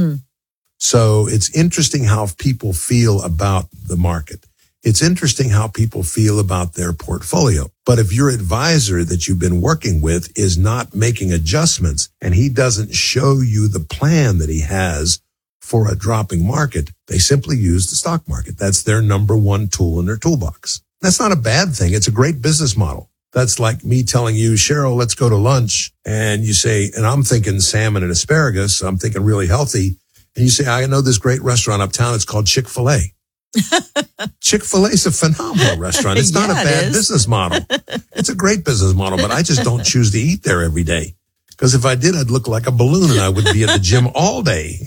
Speaker 1: So it's interesting how people feel about the market. It's interesting how people feel about their portfolio. But if your advisor that you've been working with is not making adjustments, and he doesn't show you the plan that he has for a dropping market, they simply use the stock market. That's their number one tool in their toolbox. That's not a bad thing. It's a great business model. That's like me telling you, Cheryl, let's go to lunch. And you say, and I'm thinking salmon and asparagus. I'm thinking really healthy. And you say, I know this great restaurant uptown. It's called Chick-fil-A. Chick-fil-A is a phenomenal restaurant. It's not a bad business model. It's a great business model, but I just don't choose to eat there every day. Because if I did, I'd look like a balloon and I would be at the gym all day,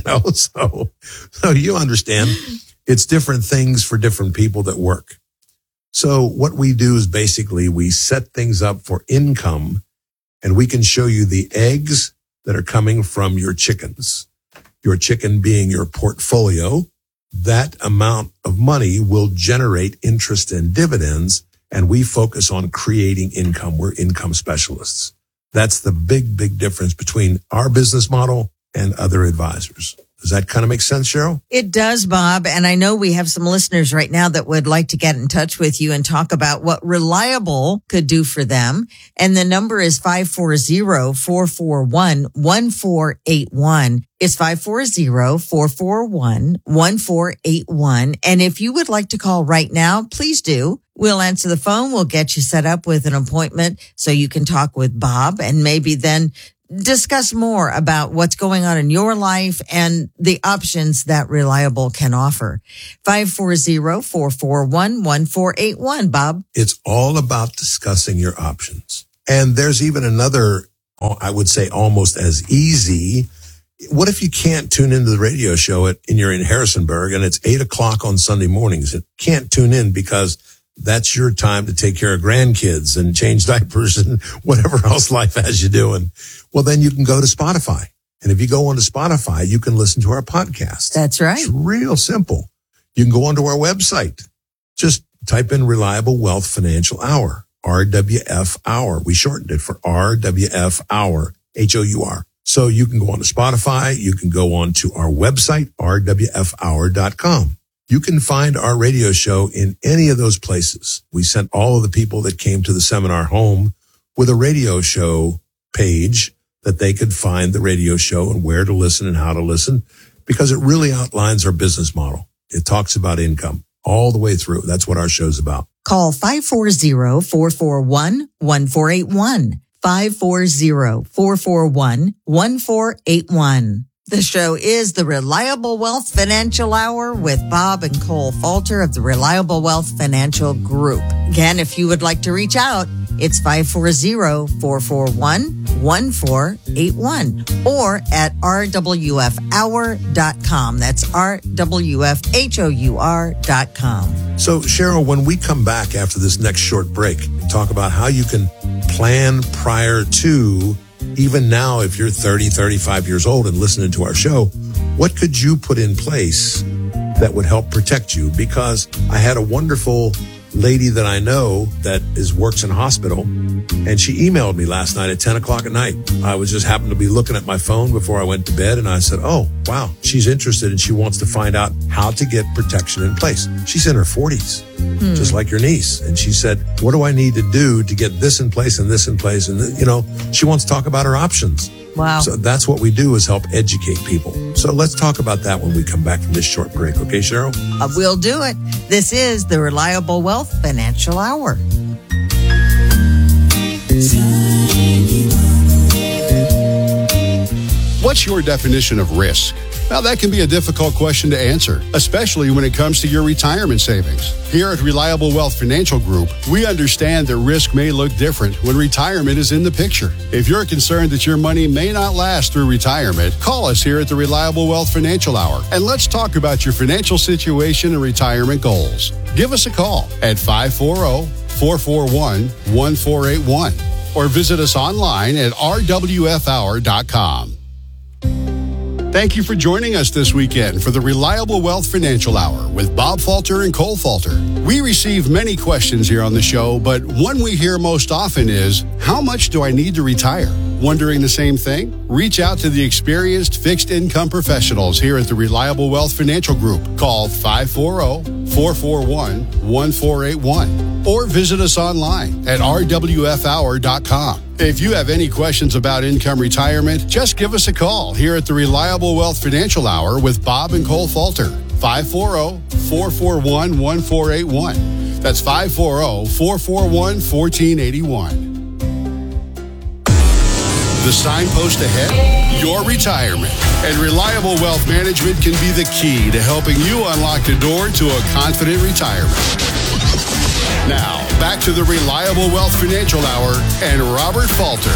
Speaker 1: So you understand, it's different things for different people that work. So what we do is basically we set things up for income, and we can show you the eggs that are coming from your chickens. Your chicken being your portfolio. That amount of money will generate interest and dividends, and we focus on creating income. We're income specialists. That's the big, big difference between our business model and other advisors. Does that kind of make sense, Cheryl?
Speaker 2: It does, Bob. And I know we have some listeners right now that would like to get in touch with you and talk about what Reliable could do for them. And the number is 540-441-1481. It's 540-441-1481. And if you would like to call right now, please do. We'll answer the phone. We'll get you set up with an appointment so you can talk with Bob and maybe then discuss more about what's going on in your life and the options that Reliable can offer. 540-441-1481, Bob.
Speaker 1: It's all about discussing your options. And there's even another, I would say almost as easy. What if you can't tune into the radio show and you're in Harrisonburg and it's 8:00 on Sunday mornings? It can't tune in because that's your time to take care of grandkids and change diapers and whatever else life has you doing. Well, then you can go to Spotify. And if you go onto Spotify, you can listen to our podcast.
Speaker 2: That's right.
Speaker 1: It's real simple. You can go onto our website. Just type in Reliable Wealth Financial Hour, RWF Hour. We shortened it for RWF Hour, HOUR. So you can go onto Spotify. You can go onto our website, rwfhour.com. You can find our radio show in any of those places. We sent all of the people that came to the seminar home with a radio show page that they could find the radio show and where to listen and how to listen, because it really outlines our business model. It talks about income all the way through. That's what our show's about.
Speaker 2: Call 540-441-1481. 540-441-1481. The show is the Reliable Wealth Financial Hour with Bob and Cole Falter of the Reliable Wealth Financial Group. Again, if you would like to reach out, it's 540-441-1481 or at rwfhour.com. That's rwfhour.com.
Speaker 1: So, Cheryl, when we come back after this next short break and talk about how you can plan prior to, even now, if you're 30, 35 years old and listening to our show, what could you put in place that would help protect you? Because I had a wonderful lady that I know that works in a hospital, and she emailed me last night at 10 o'clock at night. I was just happened to be looking at my phone before I went to bed, and I said, oh, wow, she's interested and she wants to find out how to get protection in place. She's in her 40s, just like your niece. And she said, what do I need to do to get this in place and this in place? And, she wants to talk about her options.
Speaker 2: Wow.
Speaker 1: So that's what we do, is help educate people. So let's talk about that when we come back from this short break. Okay, Cheryl?
Speaker 2: We'll do it. This is the Reliable Wealth Financial Hour.
Speaker 3: What's your definition of risk? Now, that can be a difficult question to answer, especially when it comes to your retirement savings. Here at Reliable Wealth Financial Group, we understand that risk may look different when retirement is in the picture. If you're concerned that your money may not last through retirement, call us here at the Reliable Wealth Financial Hour, and let's talk about your financial situation and retirement goals. Give us a call at 540-441-1481 or visit us online at rwfhour.com. Thank you for joining us this weekend for the Reliable Wealth Financial Hour with Bob Falter and Cole Falter. We receive many questions here on the show, but one we hear most often is, how much do I need to retire? Wondering the same thing? Reach out to the experienced fixed income professionals here at the Reliable Wealth Financial Group. Call 540-441-1481 or visit us online at rwfhour.com. If you have any questions about income retirement, just give us a call here at the Reliable Wealth Financial Hour with Bob and Cole Falter. 540-441-1481. That's 540-441-1481. The signpost ahead? Your retirement. And Reliable Wealth Management can be the key to helping you unlock the door to a confident retirement. Now, back to the Reliable Wealth Financial Hour and Robert Falter.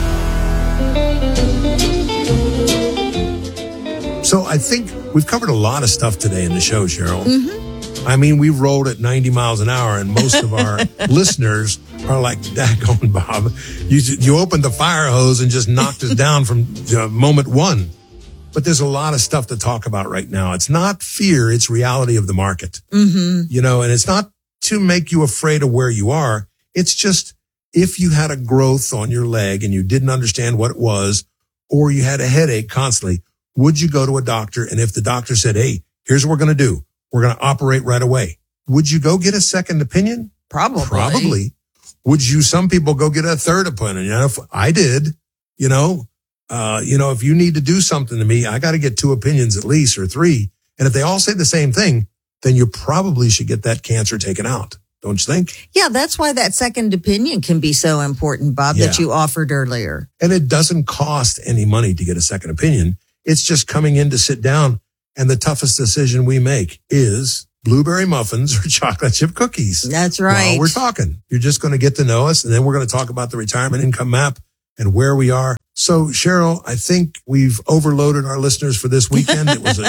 Speaker 1: So I think we've covered a lot of stuff today in the show, Cheryl.
Speaker 2: Mm-hmm.
Speaker 1: I mean, we rolled at 90 miles an hour, and most of our listeners are like, daggone, Bob, you opened the fire hose and just knocked us down from moment one. But there's a lot of stuff to talk about right now. It's not fear, it's reality of the market.
Speaker 2: Mm-hmm.
Speaker 1: And it's not to make you afraid of where you are. It's just, if you had a growth on your leg and you didn't understand what it was, or you had a headache constantly, would you go to a doctor? And if the doctor said, hey, here's what we're going to do. We're going to operate right away. Would you go get a second opinion?
Speaker 2: Probably.
Speaker 1: Would you, some people go get a third opinion? You know, if I did, if you need to do something to me, I got to get 2 opinions at least, or 3. And if they all say the same thing, then you probably should get that cancer taken out. Don't you think?
Speaker 2: Yeah, that's why that second opinion can be so important, Bob, that you offered earlier.
Speaker 1: And it doesn't cost any money to get a second opinion. It's just coming in to sit down. And the toughest decision we make is blueberry muffins or chocolate chip cookies.
Speaker 2: That's right.
Speaker 1: While we're talking, you're just going to get to know us. And then we're going to talk about the retirement income map and where we are. So, Cheryl, I think we've overloaded our listeners for this weekend. It was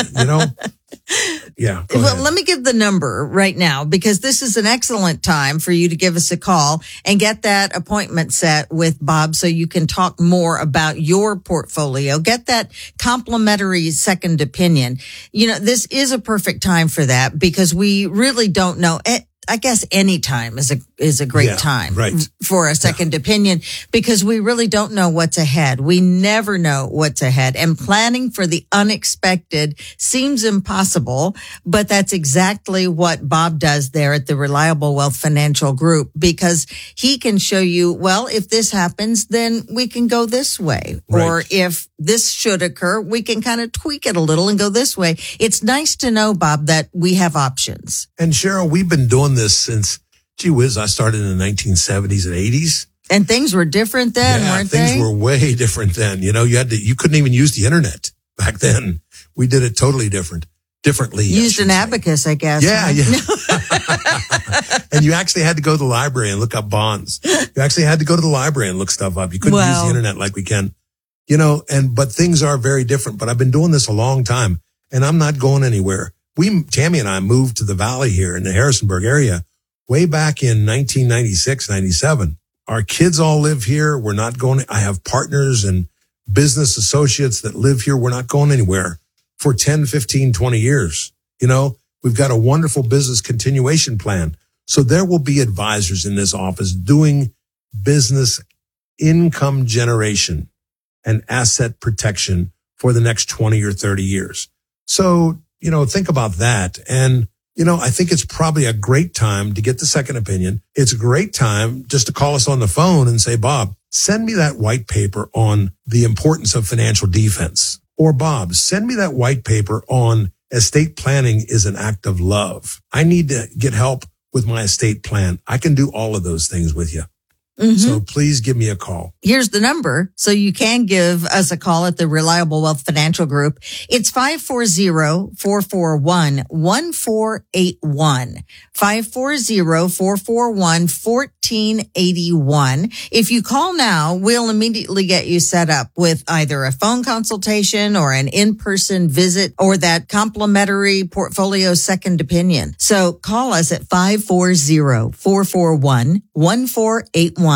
Speaker 1: yeah.
Speaker 2: Well, let me give the number right now, because this is an excellent time for you to give us a call and get that appointment set with Bob so you can talk more about your portfolio. Get that complimentary second opinion. This is a perfect time for that, because we really don't know. I guess any time is a great time for a second opinion, because we really don't know what's ahead. We never know what's ahead, and planning for the unexpected seems impossible, but that's exactly what Bob does there at the Reliable Wealth Financial Group, because he can show you, well, if this happens, then we can go this way.
Speaker 1: Right.
Speaker 2: Or if this should occur, we can kind of tweak it a little and go this way. It's nice to know, Bob, that we have options.
Speaker 1: And Cheryl, we've been doing this since, gee whiz, I started in the 1970s and 80s.
Speaker 2: And things were different then, weren't they?
Speaker 1: Things were way different then. You couldn't even use the internet back then. We did it totally differently.
Speaker 2: Used an abacus, I guess.
Speaker 1: Yeah, yeah. And you actually had to go to the library and look up bonds. You actually had to go to the library and look stuff up. You couldn't use the internet like we can, but things are very different. But I've been doing this a long time, and I'm not going anywhere. Tammy and I moved to the Valley here in the Harrisonburg area way back in 1996, 97. Our kids all live here. We're not going. I have partners and business associates that live here. We're not going anywhere for 10, 15, 20 years. We've got a wonderful business continuation plan. So there will be advisors in this office doing business income generation and asset protection for the next 20 or 30 years. So, think about that. And, I think it's probably a great time to get the second opinion. It's a great time just to call us on the phone and say, Bob, send me that white paper on the importance of financial defense. Or Bob, send me that white paper on estate planning is an act of love. I need to get help with my estate plan. I can do all of those things with you. Mm-hmm. So please give me a call.
Speaker 2: Here's the number, so you can give us a call at the Reliable Wealth Financial Group. It's 540-441-1481. 540-441-1481. If you call now, we'll immediately get you set up with either a phone consultation or an in-person visit or that complimentary portfolio second opinion. So call us at 540-441-1481.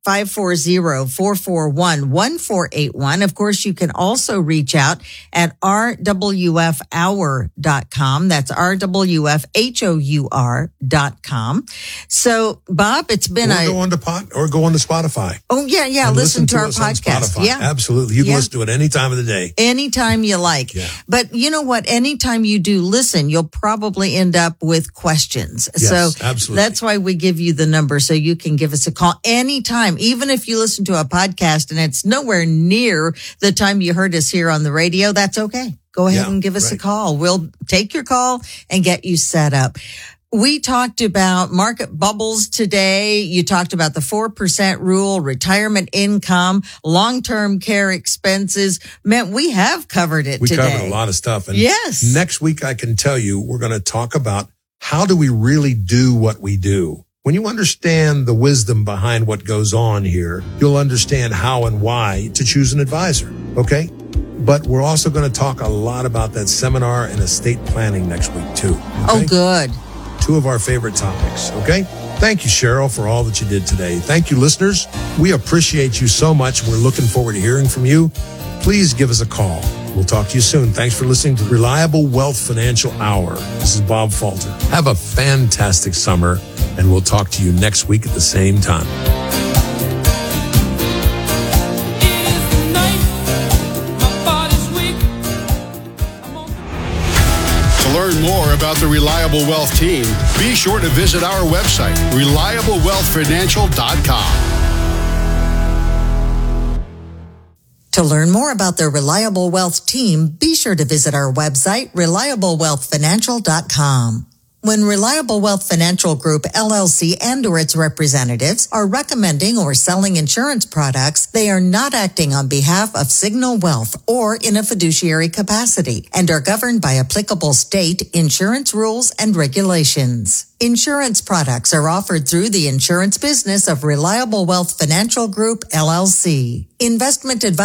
Speaker 2: 540-441-1481. Of course, you can also reach out at rwfhour.com. That's rwfhour.com. So, Bob, it's been
Speaker 1: go on to Spotify.
Speaker 2: Oh, yeah. Listen to our podcast.
Speaker 1: Yeah, absolutely. You can listen to it any time of the day.
Speaker 2: Anytime you like.
Speaker 1: Yeah.
Speaker 2: But you know what? Anytime you do listen, you'll probably end up with questions.
Speaker 1: Yes,
Speaker 2: so
Speaker 1: absolutely.
Speaker 2: That's why we give you the number so you can give us a call anytime. Even if you listen to a podcast and it's nowhere near the time you heard us here on the radio, that's okay. Go ahead and give us a call. We'll take your call and get you set up. We talked about market bubbles today. You talked about the 4% rule, retirement income, long-term care expenses. Man, we have covered it today.
Speaker 1: We covered a lot of stuff. And
Speaker 2: yes.
Speaker 1: Next week, I can tell you, we're going to talk about how do we really do what we do. When you understand the wisdom behind what goes on here, you'll understand how and why to choose an advisor. Okay? But we're also going to talk a lot about that seminar and estate planning next week too. Okay?
Speaker 2: Oh, good.
Speaker 1: Two of our favorite topics. Okay? Thank you, Cheryl, for all that you did today. Thank you, listeners. We appreciate you so much. We're looking forward to hearing from you. Please give us a call. We'll talk to you soon. Thanks for listening to Reliable Wealth Financial Hour. This is Bob Falter. Have a fantastic summer, and we'll talk to you next week at the same time.
Speaker 3: about the Reliable Wealth team, be sure to visit our website, ReliableWealthFinancial.com.
Speaker 2: To learn more about the Reliable Wealth team, be sure to visit our website, ReliableWealthFinancial.com. When Reliable Wealth Financial Group, LLC, and or its representatives are recommending or selling insurance products, they are not acting on behalf of Signal Wealth or in a fiduciary capacity and are governed by applicable state insurance rules and regulations. Insurance products are offered through the insurance business of Reliable Wealth Financial Group, LLC. Investment advice